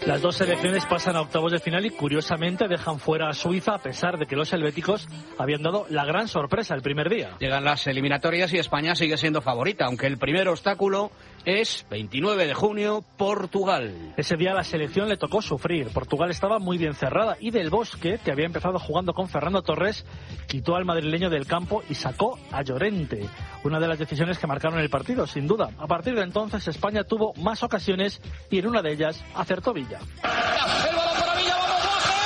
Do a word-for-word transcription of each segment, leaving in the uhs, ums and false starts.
Las dos selecciones pasan a octavos de final y curiosamente dejan fuera a Suiza a pesar de que los helvéticos habían dado la gran sorpresa el primer día. Llegan las eliminatorias y España sigue siendo favorita, aunque el primer obstáculo es veintinueve de junio, Portugal. Ese día a la selección le tocó sufrir. Portugal estaba muy bien cerrada y Del Bosque, que había empezado jugando con Fernando Torres, quitó al madrileño del campo y sacó a Llorente. Una de las decisiones que marcaron el partido, sin duda. A partir de entonces España tuvo más ocasiones y en una de ellas acertó Villa. El balón para Villa, vamos,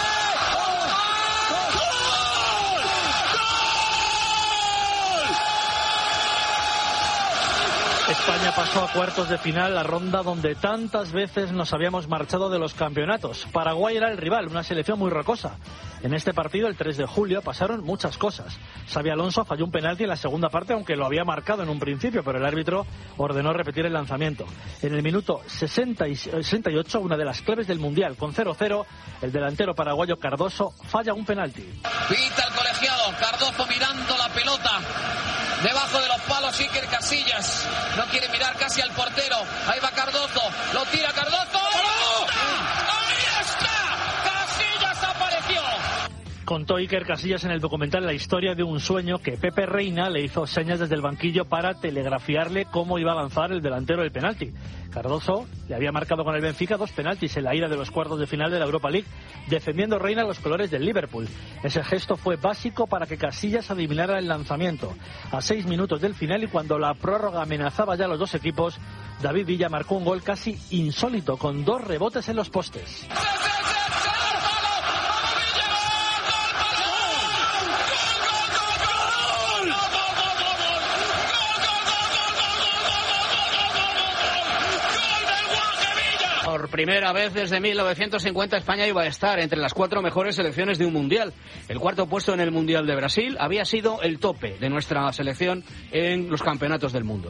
España pasó a cuartos de final, la ronda donde tantas veces nos habíamos marchado de los campeonatos. Paraguay era el rival, una selección muy rocosa. En este partido, el tres de julio, pasaron muchas cosas. Xabi Alonso falló un penalti en la segunda parte, aunque lo había marcado en un principio, pero el árbitro ordenó repetir el lanzamiento. En el minuto sesenta y ocho, una de las claves del Mundial, con cero cero, el delantero paraguayo Cardoso falla un penalti. Pita el colegiado, Cardoso mirando la pelota. Debajo de los palos Iker Casillas. No quiere mirar casi al portero. Ahí va Cardoso. Lo tira Cardoso. ¡Oh! ¡Ahí está! ¡Casillas apareció! Contó Iker Casillas en el documental la historia de un sueño que Pepe Reina le hizo señas desde el banquillo para telegrafiarle cómo iba a lanzar el delantero del penalti. Cardoso le había marcado con el Benfica dos penaltis en la ida de los cuartos de final de la Europa League, defendiendo Reina los colores del Liverpool. Ese gesto fue básico para que Casillas adivinara el lanzamiento. A seis minutos del final y cuando la prórroga amenazaba ya a los dos equipos, David Villa marcó un gol casi insólito con dos rebotes en los postes. Por primera vez desde mil novecientos cincuenta España iba a estar entre las cuatro mejores selecciones de un mundial. El cuarto puesto en el Mundial de Brasil había sido el tope de nuestra selección en los campeonatos del mundo.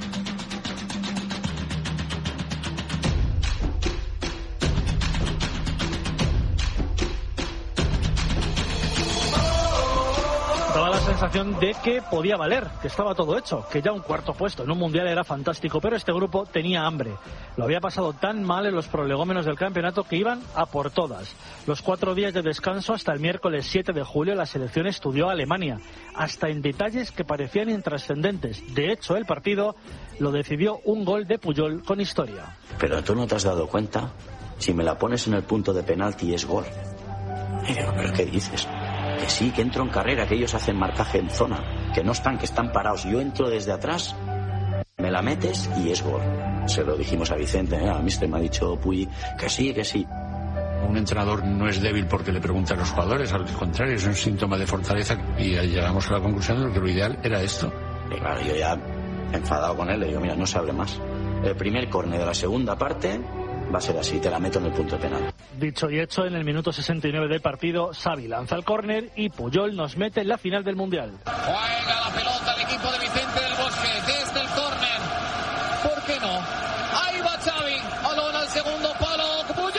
Daba la sensación de que podía valer, que estaba todo hecho, que ya un cuarto puesto en un mundial era fantástico, pero este grupo tenía hambre. Lo había pasado tan mal en los prolegómenos del campeonato que iban a por todas. Los cuatro días de descanso hasta el miércoles siete de julio la selección estudió a Alemania, hasta en detalles que parecían intrascendentes. De hecho, el partido lo decidió un gol de Puyol con historia. Pero tú no te has dado cuenta, si me la pones en el punto de penalti es gol. Y digo, ¿pero qué dices? Que sí, que entro en carrera, que ellos hacen marcaje en zona, que no están, que están parados. Yo entro desde atrás, me la metes y es gol. Se lo dijimos a Vicente, ¿eh? A míster me ha dicho Puy que sí, que sí. Un entrenador no es débil porque le pregunta a los jugadores, al contrario, es un síntoma de fortaleza y llegamos a la conclusión de que lo ideal era esto. Y claro, yo ya enfadado con él, le digo, mira, no se hable más. El primer córner de la segunda parte va a ser así, te la meto en el punto penal. Dicho y hecho, en el minuto sesenta y nueve del partido, Xavi lanza el córner y Puyol nos mete en la final del Mundial. Juega la pelota el equipo de Vicente del Bosque desde el córner. ¿Por qué no? Ahí va Xavi, balón al segundo palo. ¡Puyol!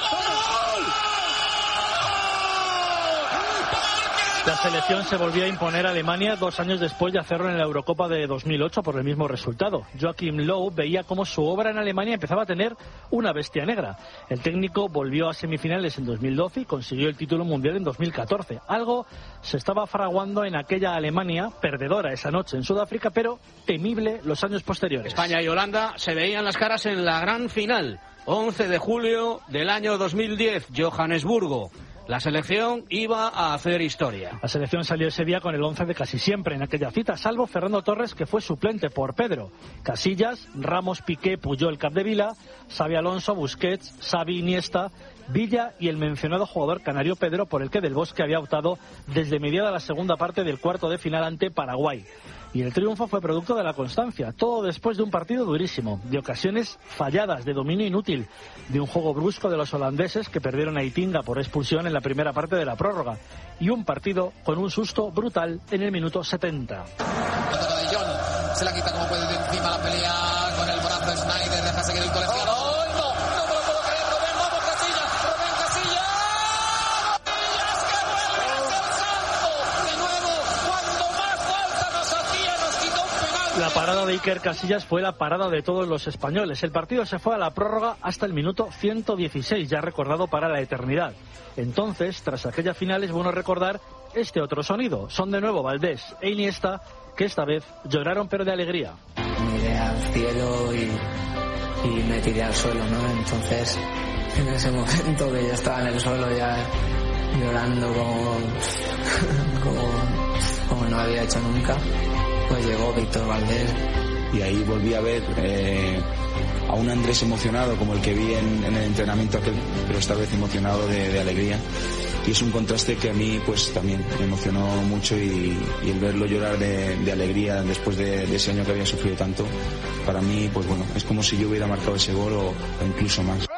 La selección se volvió a imponer a Alemania dos años después de hacerlo en la Eurocopa de dos mil ocho por el mismo resultado. Joachim Löw veía cómo su obra en Alemania empezaba a tener una bestia negra. El técnico volvió a semifinales en dos mil doce y consiguió el título mundial en dos mil catorce. Algo se estaba fraguando en aquella Alemania, perdedora esa noche en Sudáfrica, pero temible los años posteriores. España y Holanda se veían las caras en la gran final. once de julio del año dos mil diez, Johannesburgo. La selección iba a hacer historia. La selección salió ese día con el once de casi siempre en aquella cita, salvo Fernando Torres, que fue suplente por Pedro. Casillas, Ramos, Piqué, Puyol, Capdevila, Xabi Alonso, Busquets, Xavi, Iniesta, Villa y el mencionado jugador canario Pedro, por el que Del Bosque había optado desde mediada la segunda parte del cuarto de final ante Paraguay. Y el triunfo fue producto de la constancia, todo después de un partido durísimo, de ocasiones falladas, de dominio inútil, de un juego brusco de los holandeses que perdieron a Itinga por expulsión en la primera parte de la prórroga, y un partido con un susto brutal en el minuto setenta. Se la quita como puede de encima la pelea con el brazo de Snyder, deja seguir el colegiado. ¡Oh, no! ¡No me lo puedo creer! ¡Rubén, vamos, Casillas! ¡Rubén Casillas! ¡Casillas que vuelve a ser santo! De nuevo, cuando más falta nos hacía, nos quitó un penal. La parada de de Iker Casillas fue la parada de todos los españoles. El partido se fue a la prórroga hasta el minuto ciento dieciséis, ya recordado para la eternidad. Entonces, tras aquella final, es bueno recordar este otro sonido. Son de nuevo Valdés e Iniesta, que esta vez lloraron pero de alegría. Miré al cielo y, y me tiré al suelo, ¿no? Entonces, en ese momento que yo estaba en el suelo ya llorando como, como, como no había hecho nunca, pues llegó Víctor Valdés. Y ahí volví a ver eh, a un Andrés emocionado como el que vi en, en el entrenamiento aquel, pero esta vez emocionado de, de alegría. Y es un contraste que a mí pues también me emocionó mucho y, y el verlo llorar de, de alegría después de, de ese año que había sufrido tanto, para mí pues bueno, es como si yo hubiera marcado ese gol o, o incluso más.